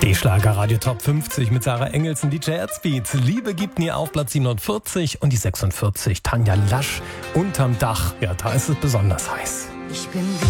Die Schlager-Radio Top 50 mit Sarah Engelsen, DJ Erzbeat. Liebe gibt nie auf, Platz 47 und die 46. Tanja Lasch, Unterm Dach. Ja, da ist es besonders heiß. Ich bin